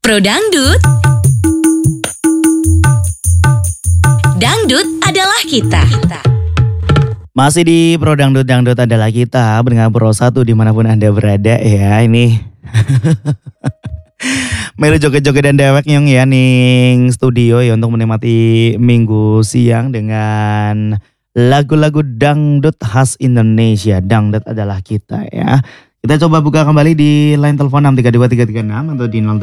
Pro Dangdut, Dangdut adalah kita. Masih di Pro Dangdut, Dangdut adalah kita. Dengan Pro 1 dimanapun Anda berada ya. Ini melu joget-joget dan dewek yang ya ning studio ya untuk menikmati minggu siang dengan lagu-lagu dangdut khas Indonesia. Dangdut adalah kita ya. Kita coba buka kembali di line telepon 632-336 atau di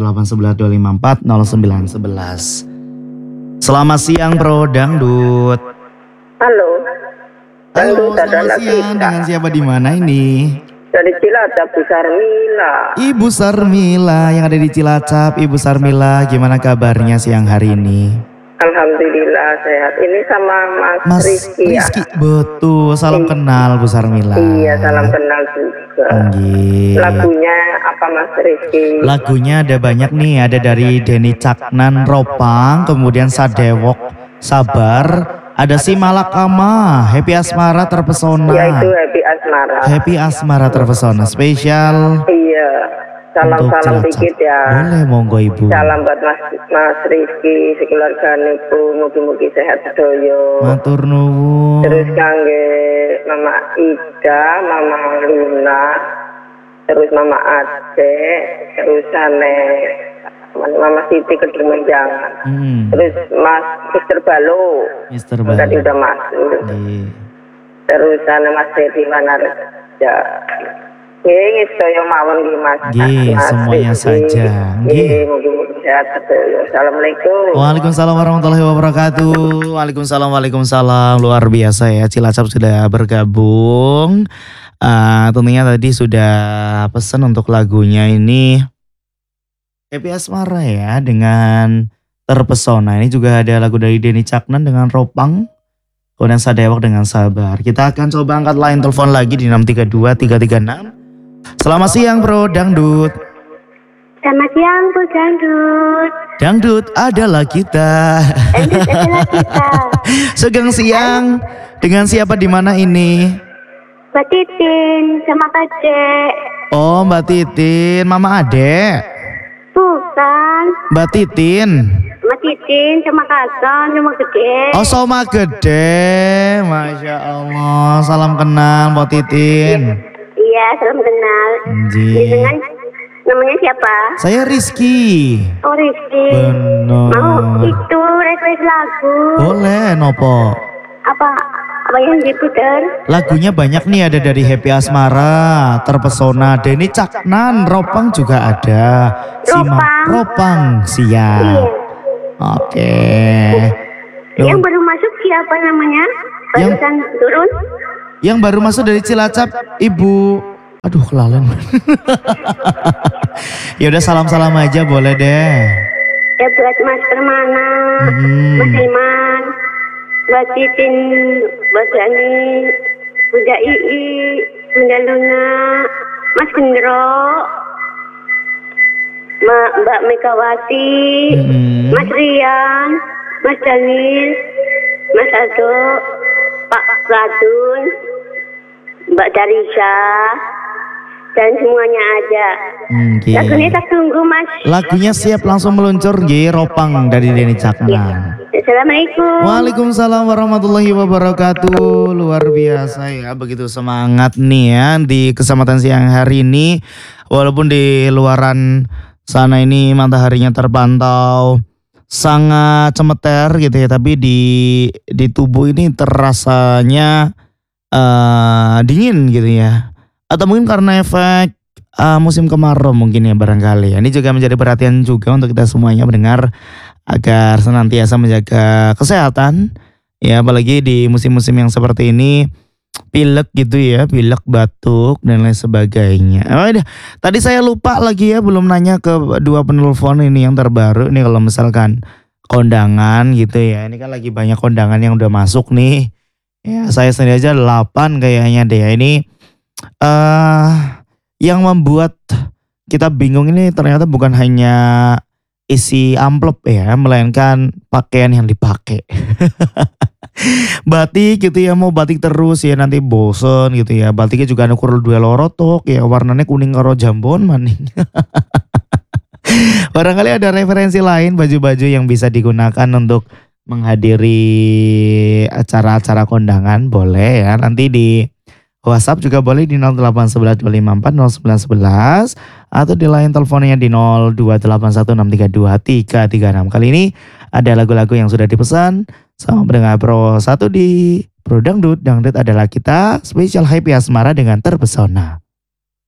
0811-254-0911. Selamat siang Bro Dangdut. Halo. Halo, selamat siang. Dengan siapa di mana ini? Dari Cilacap, Bu Sarmila. Ibu Sarmila yang ada di Cilacap. Ibu Sarmila, gimana kabarnya siang hari ini? Alhamdulillah sehat. Ini sama Mas Rizky ya. Betul. Salam kenal Bu Sarmila. Iya, salam kenal juga. Lagunya apa Mas Rizky? Lagunya ada banyak nih. Ada dari Denny Caknan, Ropang, kemudian Sadewok, Sabar. Ada si Malakama, Happy Asmara Terpesona. Ya itu Happy Asmara. Happy Asmara Terpesona spesial. Iya. Salam-salam dikit ya. Boleh monggo Ibu. Salam buat Mas Rizky, sekeluarga niku, mugi-mugi sehat sedoyo. Matur nuwun. Terus kangge Mama Ida, Mama Luna, terus Mama Ade, terus Mama Siti Kedumenjangan. Terus Mas Mister Balo. Mister Balo. Tadi udah masuk. Terus Mas Dedi Manarja. Nggih, sedaya mawon nggih Mas. Nggih, semuanya saja. Nggih, mugi-mugi sehat sedaya. Assalamualaikum. Waalaikumsalam warahmatullahi wabarakatuh. Waalaikumsalam. Luar biasa ya, Cilacap sudah bergabung. Tentunya tadi sudah pesan untuk lagunya ini Happy Asmara ya dengan Terpesona. Ini juga ada lagu dari Denny Caknan dengan Ropang. Kemudian Sadewak dengan Sabar. Kita akan coba angkat line telepon lagi di 632-336. Selamat siang Bro Dangdut. Selamat siang Bu Dangdut. Dangdut adalah kita. Dangdut adalah kita. Segang siang dengan siapa di mana ini? Mbak Titin sama Kadek. Oh Mbak Titin, Mama Adek. Bukan. Mbak Titin. Mbak Titin sama Kakak sama Gede. Oh sama Gede. Masya Allah. Salam kenal Mbak Titin. Iya, salam kenal. Dengan namanya siapa? Saya Rizky. Oh Rizky. Benar. Mau itu request lagu. Boleh nopo. Apa yang diputar? Lagunya banyak nih, ada dari Happy Asmara, Terpesona, Denny Caknan, Ropang juga ada. Ropang siap. Iya. Oke. Yang baru masuk siapa namanya? Barusan turun? Yang baru masuk dari Cilacap, Ibu. Aduh, kelalen. Ya udah salam-salam aja boleh deh. Ya buat Mas Permana, Mas Iman, Mbak Titin, Mbak Dani, Bunda Ii, Bunda Luna, Mas Gendro, Mbak Megawati, Mas Rian, Mas Daniel, Mas Aldo, Pak Ladun, Mbak Darisa, dan semuanya aja. Lagunya tak tunggu Mas. Lagunya siap langsung meluncur nggih, Ropang dari Denny Caknan. Assalamualaikum. Waalaikumsalam warahmatullahi wabarakatuh. Luar biasa ya, begitu semangat nih ya di kesempatan siang hari ini. Walaupun di luaran sana ini mataharinya terpantau sangat cemeter gitu ya, tapi di tubuh ini terasanya dingin gitu ya. Atau mungkin karena efek musim kemarau mungkin ya barangkali. Ini juga menjadi perhatian juga untuk kita semuanya mendengar agar senantiasa menjaga kesehatan ya, apalagi di musim-musim yang seperti ini, pilek gitu ya, pilek, batuk dan lain sebagainya. Oh, tadi saya lupa lagi ya, belum nanya ke dua penelpon ini yang terbaru. Ini kalau misalkan kondangan gitu ya, ini kan lagi banyak kondangan yang udah masuk nih. Ya saya sendiri aja 8 kayaknya deh. Ini yang membuat kita bingung ini ternyata bukan hanya isi amplop ya, melainkan pakaian yang dipakai. Batik gitu ya, mau batik terus ya nanti bosen gitu ya. Batiknya juga ada kurang 2 lorotok ya, warnanya kuning karo jambon maning. Barangkali ada referensi lain baju-baju yang bisa digunakan untuk menghadiri acara-acara kondangan, boleh ya. Nanti di WhatsApp juga boleh di 08112540911 atau di line teleponnya di 02816323336. Kali ini ada lagu-lagu yang sudah dipesan sama pendengar Pro 1 di Pro Dangdut. Dangdut adalah kita, spesial Happy Asmara dengan Terpesona.